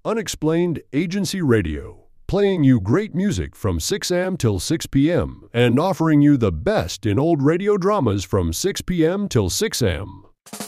Unexplained Agency Radio, playing you great music from 6 a.m. till 6 p.m. and offering you the best in old radio dramas from 6 p.m. till 6 a.m.